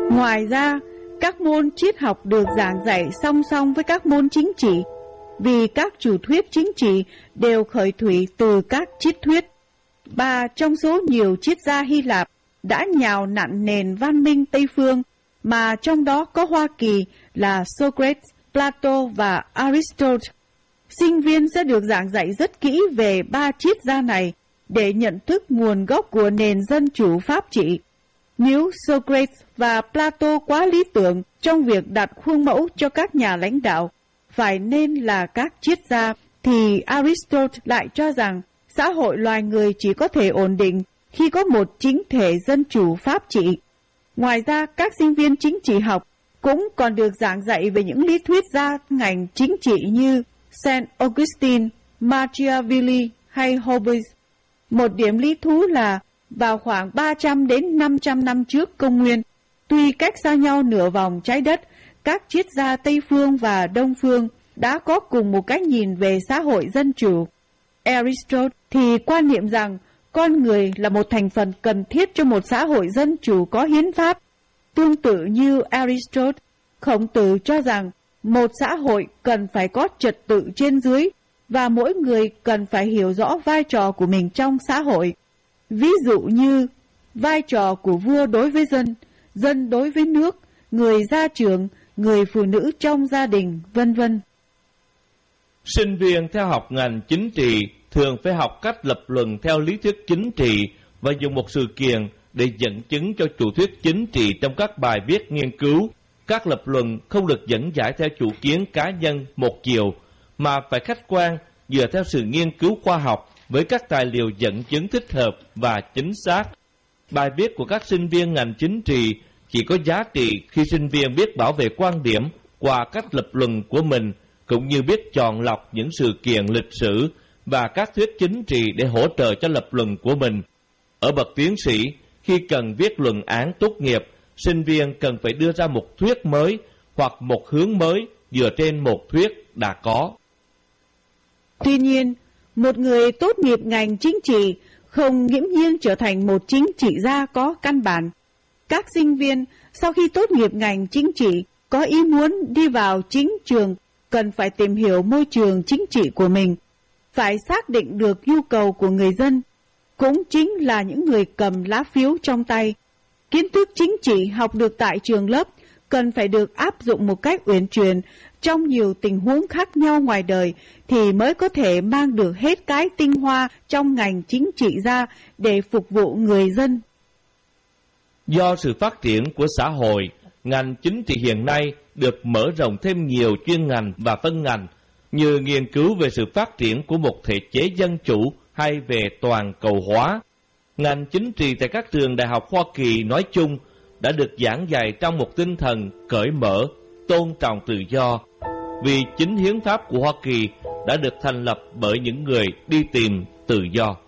Ngoài ra, các môn triết học được giảng dạy song song với các môn chính trị, vì các chủ thuyết chính trị đều khởi thủy từ các triết thuyết. Và trong số nhiều triết gia Hy Lạp đã nhào nặn nền văn minh Tây phương, mà trong đó có Hoa Kỳ là Socrates, Plato và Aristotle. Sinh viên sẽ được giảng dạy rất kỹ về ba triết gia này để nhận thức nguồn gốc của nền dân chủ pháp trị. Nếu Socrates và Plato quá lý tưởng trong việc đặt khuôn mẫu cho các nhà lãnh đạo, phải nên là các triết gia, thì Aristotle lại cho rằng xã hội loài người chỉ có thể ổn định khi có một chính thể dân chủ pháp trị. Ngoài ra, các sinh viên chính trị học cũng còn được giảng dạy về những lý thuyết gia ngành chính trị như Saint Augustine, Machiavelli hay Hobbes. Một điểm lý thú là vào khoảng 300 đến 500 năm trước công nguyên, tuy cách xa nhau nửa vòng trái đất, các triết gia Tây phương và Đông phương đã có cùng một cách nhìn về xã hội dân chủ. Aristotle thì quan niệm rằng con người là một thành phần cần thiết cho một xã hội dân chủ có hiến pháp. Tương tự như Aristotle, Khổng Tử cho rằng một xã hội cần phải có trật tự trên dưới và mỗi người cần phải hiểu rõ vai trò của mình trong xã hội. Ví dụ như vai trò của vua đối với dân, dân đối với nước, người gia trưởng, người phụ nữ trong gia đình, vân vân. Sinh viên theo học ngành chính trị thường phải học cách lập luận theo lý thuyết chính trị và dùng một sự kiện để dẫn chứng cho chủ thuyết chính trị trong các bài viết nghiên cứu. Các lập luận không được dẫn giải theo chủ kiến cá nhân một chiều, mà phải khách quan dựa theo sự nghiên cứu khoa học với các tài liệu dẫn chứng thích hợp và chính xác. Bài viết của các sinh viên ngành chính trị chỉ có giá trị khi sinh viên biết bảo vệ quan điểm qua cách lập luận của mình, cũng như biết chọn lọc những sự kiện lịch sử và các thuyết chính trị để hỗ trợ cho lập luận của mình. Ở bậc tiến sĩ, khi cần viết luận án tốt nghiệp, sinh viên cần phải đưa ra một thuyết mới hoặc một hướng mới dựa trên một thuyết đã có. Tuy nhiên, một người tốt nghiệp ngành chính trị không nghiễm nhiên trở thành một chính trị gia có căn bản. Các sinh viên sau khi tốt nghiệp ngành chính trị có ý muốn đi vào chính trường cần phải tìm hiểu môi trường chính trị của mình, phải xác định được nhu cầu của người dân, cũng chính là những người cầm lá phiếu trong tay. Kiến thức chính trị học được tại trường lớp cần phải được áp dụng một cách uyển chuyển trong nhiều tình huống khác nhau ngoài đời thì mới có thể mang được hết cái tinh hoa trong ngành chính trị ra để phục vụ người dân. Do sự phát triển của xã hội, ngành chính trị hiện nay được mở rộng thêm nhiều chuyên ngành và phân ngành, như nghiên cứu về sự phát triển của một thể chế dân chủ hay về toàn cầu hóa. Ngành chính trị tại các trường đại học Hoa Kỳ nói chung đã được giảng dạy trong một tinh thần cởi mở, tôn trọng tự do, vì chính hiến pháp của Hoa Kỳ đã được thành lập bởi những người đi tìm tự do.